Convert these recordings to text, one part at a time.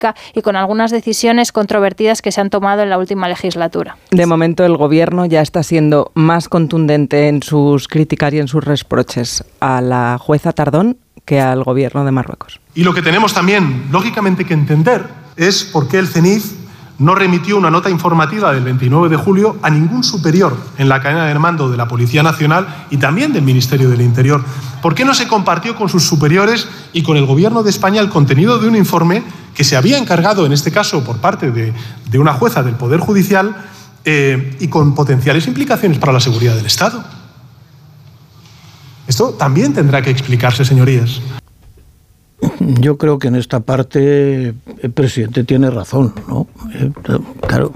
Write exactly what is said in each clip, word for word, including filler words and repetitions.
política y con algunas decisiones controvertidas que se han tomado en la última legislatura. De momento el Gobierno ya está siendo más contundente en sus críticas y en sus reproches a la jueza Tardón que al Gobierno de Marruecos. Y lo que tenemos también, lógicamente, que entender es por qué el CENIF no remitió una nota informativa del veintinueve de julio a ningún superior en la cadena de mando de la Policía Nacional y también del Ministerio del Interior. ¿Por qué no se compartió con sus superiores y con el Gobierno de España el contenido de un informe que se había encargado, en este caso por parte de, de una jueza del Poder Judicial eh, y con potenciales implicaciones para la seguridad del Estado? Esto también tendrá que explicarse, señorías. Yo creo que en esta parte el presidente tiene razón, ¿no? Eh, claro,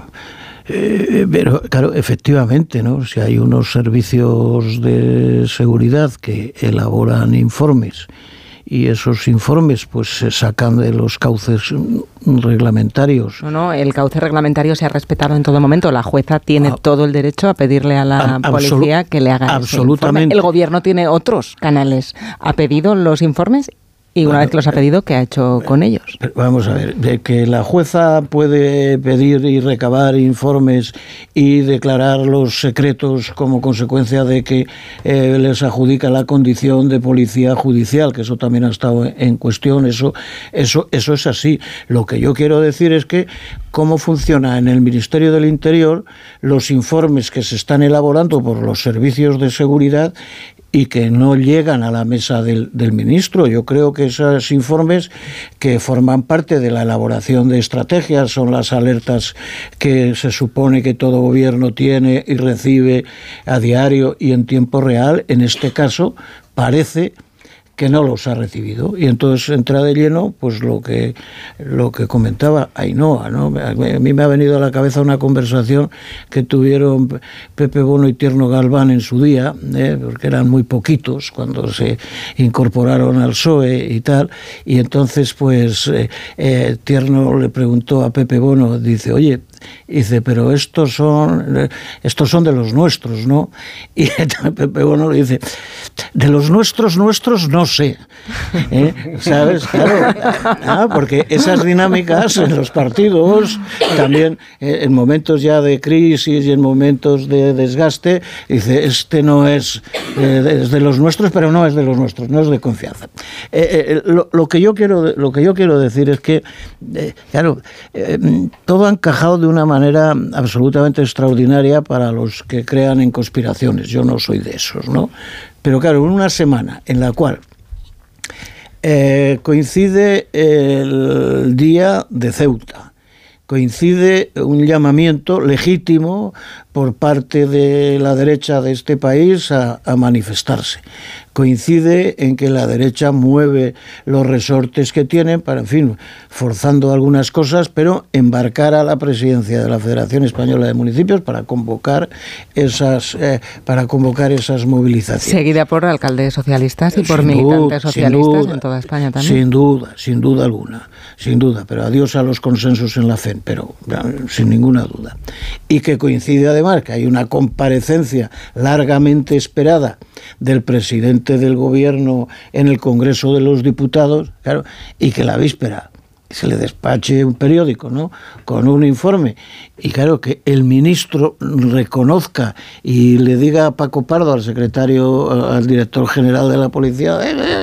eh, pero claro, efectivamente, ¿no? Si hay unos servicios de seguridad que elaboran informes y esos informes pues se sacan de los cauces reglamentarios. No, no, el cauce reglamentario se ha respetado en todo momento. La jueza tiene ah, todo el derecho a pedirle a la absolu- policía que le haga absolutamente. Ese informe. El Gobierno tiene otros canales. Ha pedido los informes y una bueno, vez que los ha pedido, ¿qué ha hecho con ellos? Vamos a ver, de que la jueza puede pedir y recabar informes y declararlos secretos como consecuencia de que eh, les adjudica la condición de policía judicial, que eso también ha estado en cuestión, eso, eso, eso es así. Lo que yo quiero decir es que cómo funciona en el Ministerio del Interior los informes que se están elaborando por los servicios de seguridad y que no llegan a la mesa del, del ministro. Yo creo que esos informes que forman parte de la elaboración de estrategias son las alertas que se supone que todo gobierno tiene y recibe a diario y en tiempo real. En este caso parece que no los ha recibido, y entonces entra de lleno pues lo que lo que comentaba Ainhoa, ¿no? A mí me ha venido a la cabeza una conversación que tuvieron Pepe Bono y Tierno Galván en su día, ¿eh? Porque eran muy poquitos cuando se incorporaron al P S O E y tal, y entonces pues eh, eh, Tierno le preguntó a Pepe Bono, dice, oye, dice, pero estos son estos son de los nuestros, ¿no? Y Pepe Bono le dice, de los nuestros, nuestros no sé, ¿eh? ¿Sabes? Claro, ¿ah? Porque esas dinámicas en los partidos, también eh, en momentos ya de crisis y en momentos de desgaste, dice, este no es, eh, es de los nuestros, pero no es de los nuestros, no es de confianza. Eh, eh, lo, lo que yo quiero, lo que yo quiero decir es que, eh, claro, eh, todo ha encajado de una manera absolutamente extraordinaria para los que crean en conspiraciones. Yo no soy de esos, ¿no? Pero claro, en una semana en la cual eh, coincide el día de Ceuta, coincide un llamamiento legítimo por parte de la derecha de este país a, a manifestarse. Coincide en que la derecha mueve los resortes que tiene para, en fin, forzando algunas cosas, pero embarcar a la presidencia de la Federación Española de Municipios para convocar esas, eh, para convocar esas movilizaciones. Seguida por alcaldes socialistas y por sin militantes duda, socialistas sin duda, en toda España también. Sin duda, sin duda alguna, sin duda, pero adiós a los consensos en la F E N, pero sin ninguna duda. Y que coincide además que hay una comparecencia largamente esperada del presidente del Gobierno en el Congreso de los Diputados, claro, y que la víspera se le despache un periódico, ¿no?, con un informe, y claro, que el ministro reconozca y le diga a Paco Pardo, al secretario, al director general de la policía,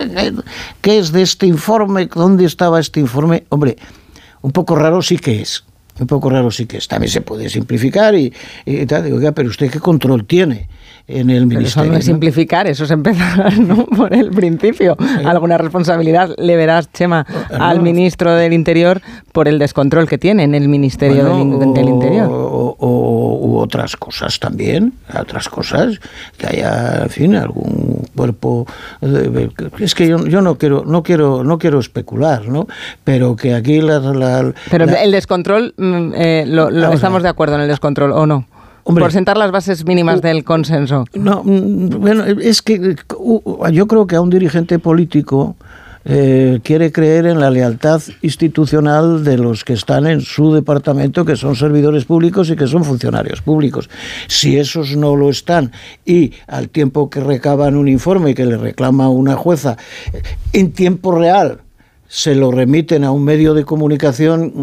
¿qué es de este informe? ¿Dónde estaba este informe? Hombre, un poco raro sí que es. Un poco raro sí que es. También se puede simplificar y, y tal. Digo, oiga, pero ¿usted qué control tiene en el ministerio? Pero eso no es simplificar, eso es empezar, ¿no?, por el principio. ¿Eh? Alguna responsabilidad le verás, Chema, no, al ministro del Interior por el descontrol que tiene en el Ministerio bueno, del, del Interior. O, o, u otras cosas también, otras cosas, que haya, en fin, algún cuerpo. De, es que yo, yo no quiero, no quiero, no quiero especular, ¿no? Pero que aquí la. la Pero la, el descontrol, eh, lo, lo estamos de acuerdo en el descontrol, ¿o no? Hombre, por sentar las bases mínimas uh, del consenso. No, bueno, es que uh, yo creo que a un dirigente político eh, quiere creer en la lealtad institucional de los que están en su departamento, que son servidores públicos y que son funcionarios públicos. Si esos no lo están y al tiempo que recaban un informe que le reclama una jueza en tiempo real se lo remiten a un medio de comunicación